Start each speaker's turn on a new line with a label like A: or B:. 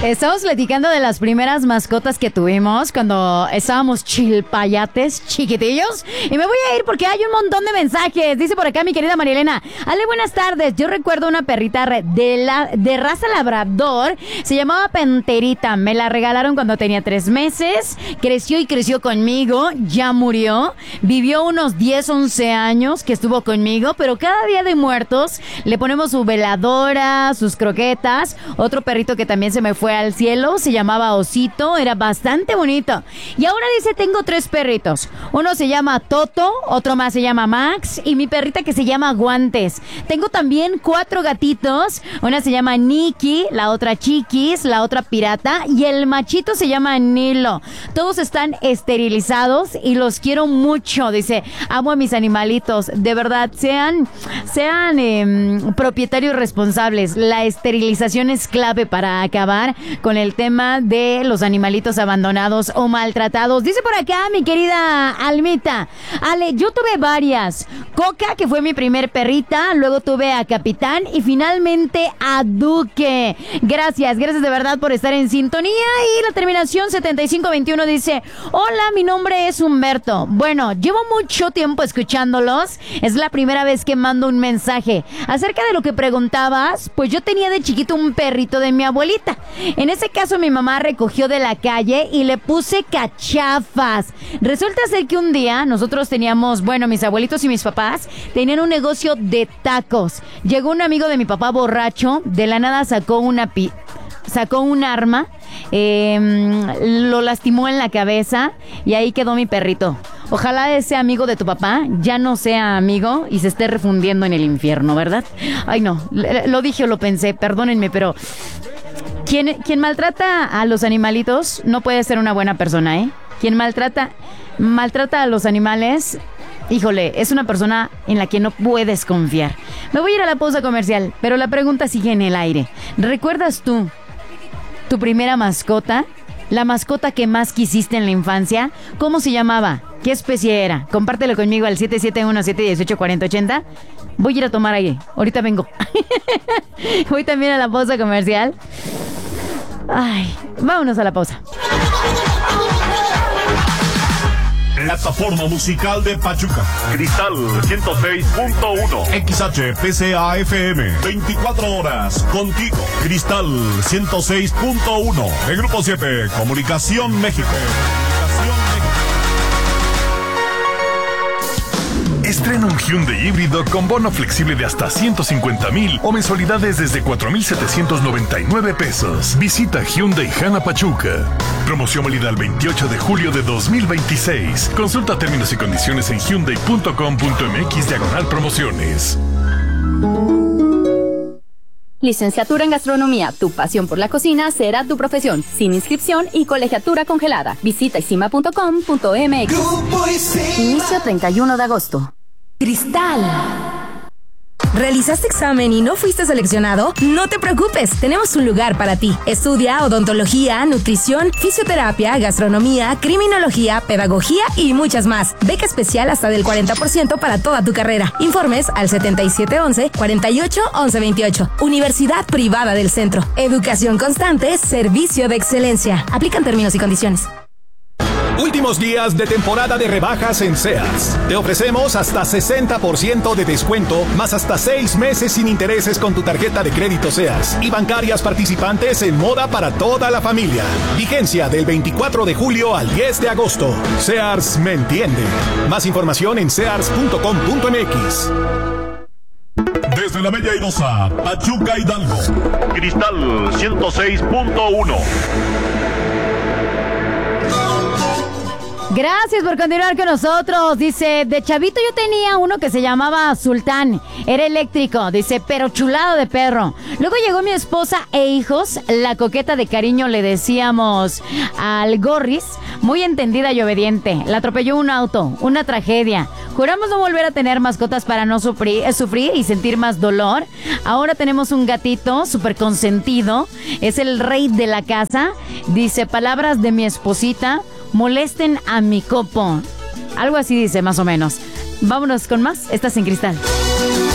A: Estamos platicando de las primeras mascotas que tuvimos cuando estábamos chilpayates, chiquitillos. Y me voy a ir porque hay un montón de mensajes. Dice por acá mi querida Marielena: Ale, buenas tardes. Yo recuerdo una perrita de raza labrador. Se llamaba Penterita. Me la regalaron cuando tenía 3 meses. Creció y creció conmigo. Ya murió. Vivió unos 10, 11 años que estuvo conmigo. Pero cada día de muertos le ponemos su veladora, sus croquetas. Otro perrito que también se me fue al cielo se llamaba Osito, era bastante bonito. Y ahora dice: tengo 3 perritos. Uno se llama Toto, otro más se llama Max y mi perrita que se llama Guantes. Tengo también 4 gatitos. Una se llama Nikki, la otra Chiquis, la otra Pirata y el machito se llama Nilo. Todos están esterilizados y los quiero mucho. Dice: amo a mis animalitos. De verdad, sean propietarios responsables. La esterilización es clave para acabar con el tema de los animalitos abandonados o maltratados. Dice por acá mi querida Almita: Ale, yo tuve varias. Coca, que fue mi primer perrita, luego tuve a Capitán y finalmente a Duque. Gracias de verdad por estar en sintonía. Y la terminación 7521 dice: hola, mi nombre es Humberto. Bueno, llevo mucho tiempo escuchándolos. Es la primera vez que mando un mensaje. Acerca de lo que preguntabas, pues yo tenía de chiquito un perrito de mi abuelita. En ese caso mi mamá recogió de la calle y le puse Cachafas. Resulta ser que un día nosotros teníamos, mis abuelitos y mis papás tenían un negocio de tacos. Llegó un amigo de mi papá borracho, de la nada sacó un arma, lo lastimó en la cabeza y ahí quedó mi perrito. Ojalá ese amigo de tu papá ya no sea amigo y se esté refundiendo en el infierno, ¿verdad? Ay, no, lo dije o lo pensé, perdónenme, pero quien maltrata a los animalitos no puede ser una buena persona, ¿eh? Quien maltrata a los animales, híjole, es una persona en la que no puedes confiar. Me voy a ir a la pausa comercial, pero la pregunta sigue en el aire. ¿Recuerdas tú tu primera mascota? ¿La mascota que más quisiste en la infancia? ¿Cómo se llamaba? ¿Qué especie era? Compártelo conmigo al 771-718-4080. Voy a ir a tomar aire. Ahorita vengo. Voy también a la pausa comercial. Ay, vámonos a la pausa.
B: Plataforma musical de Pachuca. Cristal 106.1. XHPCA FM. 24 horas contigo. Cristal 106.1. El Grupo 7. Comunicación México.
C: Estrena un Hyundai híbrido con bono flexible de hasta 150,000 o mensualidades desde 4,799 pesos. Visita Hyundai Jana Pachuca. Promoción válida el 28 de julio de 2026. Consulta términos y condiciones en hyundai.com.mx/promociones.
D: Licenciatura en Gastronomía. Tu pasión por la cocina será tu profesión. Sin inscripción y colegiatura congelada. Visita isima.com.mx. Inicio 31 de agosto.
E: Cristal. ¿Realizaste examen y no fuiste seleccionado? No te preocupes, tenemos un lugar para ti. Estudia odontología, nutrición, fisioterapia, gastronomía, criminología, pedagogía y muchas más. Beca especial hasta del 40% para toda tu carrera. Informes al 7711-481128. Universidad Privada del Centro. Educación constante, servicio de excelencia. Aplican términos y condiciones.
F: Últimos días de temporada de rebajas en Sears. Te ofrecemos hasta 60% de descuento, más hasta 6 meses sin intereses con tu tarjeta de crédito Sears y bancarias participantes en moda para toda la familia. Vigencia del 24 de julio al 10 de agosto. Sears me entiende. Más información en sears.com.mx.
B: Desde la Bella Airosa, Pachuca, Hidalgo. Cristal 106.1.
A: Gracias por continuar con nosotros. Dice: de chavito yo tenía uno que se llamaba Sultán. Era eléctrico, dice, pero chulado de perro. Luego llegó mi esposa e hijos. La coqueta de cariño le decíamos al Gorris. Muy entendida y obediente. La atropelló un auto. Una tragedia. Juramos no volver a tener mascotas para no sufrir y sentir más dolor. Ahora tenemos un gatito súper consentido. Es el rey de la casa. Dice: palabras de mi esposita: molesten a mi copo. Algo así dice, más o menos. Vámonos con más. Estás en Cristal.